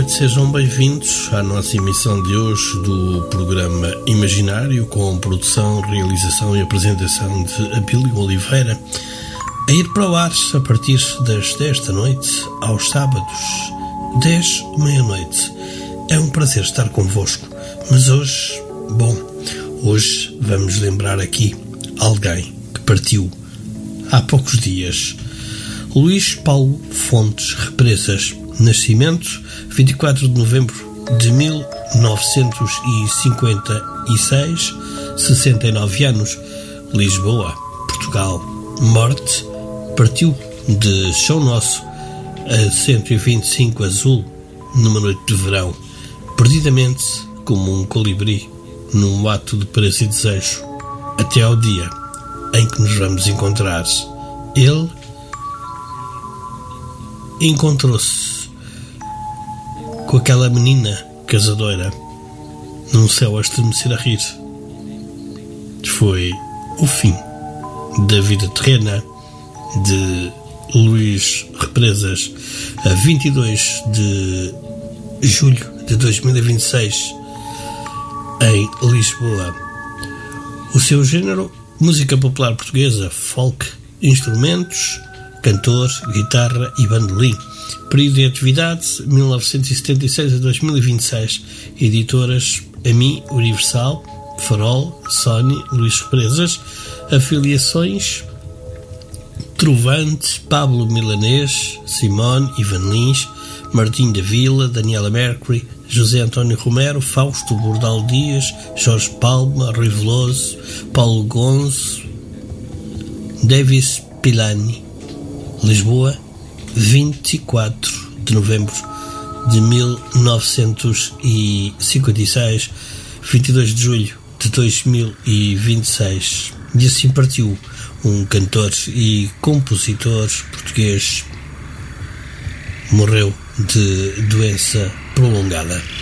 noite, sejam bem-vindos à nossa emissão de hoje do programa Imaginário, com produção, realização e apresentação de Abílio Oliveira, a ir para o ar a partir das 10 da noite aos sábados, 10, meia-noite. É um prazer estar convosco, mas hoje vamos lembrar aqui alguém que partiu há poucos dias. Luís Paulo Fontes Represas, nascimento 24 de novembro de 1956, 69 anos, Lisboa, Portugal. Morte, partiu de Chão Nosso a 125 Azul, numa noite de verão, perdidamente como um colibri num ato de prazer e desejo, até ao dia em que nos vamos encontrar. Ele encontrou-se com aquela menina casadora num céu a estremecer a rir. Foi o fim da vida terrena de Luís Represas, a 22 de julho de 2026, em Lisboa. O seu género, música popular portuguesa, folk, instrumentos, cantor, guitarra e bandolim. Período de atividade 1976 a 2026. Editoras AMI, Universal, Farol, Sony, Luís Represas. Afiliações: Trovante, Pablo Milanês, Simone, Ivan Lins, Martim da Vila, Daniela Mercury, José António Romero, Fausto Bordal Dias, Jorge Palma, Rui Veloso, Paulo Gonzo, Davis Pilani. Lisboa, 24 de novembro de 1956, 22 de julho de 2026. E assim partiu um cantor e compositor português. Morreu de doença prolongada.